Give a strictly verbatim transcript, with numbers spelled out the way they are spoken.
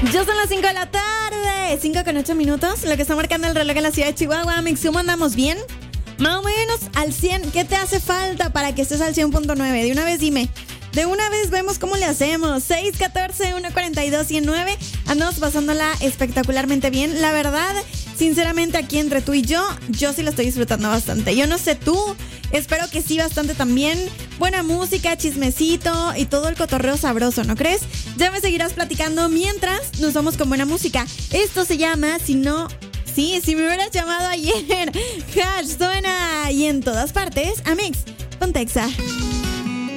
Ya son las cinco de la tarde, cinco con ocho minutos, lo que está marcando el reloj en la ciudad de Chihuahua. Mix, ¿cómo andamos? ¿Bien? Más o menos al cien. ¿Qué te hace falta para que estés al cien punto nueve? De una vez dime. De una vez vemos cómo le hacemos. seis uno cuatro, uno cuatro dos, uno cero nueve. Andamos pasándola espectacularmente bien. La verdad, sinceramente, aquí entre tú y yo, yo sí lo estoy disfrutando bastante. Yo no sé tú, espero que sí bastante también. Buena música, chismecito y todo el cotorreo sabroso, ¿no crees? Ya me seguirás platicando mientras nos vamos con buena música. Esto se llama Si no... Sí, si me hubieras llamado ayer. Hash suena y en todas partes a Mix con Texa.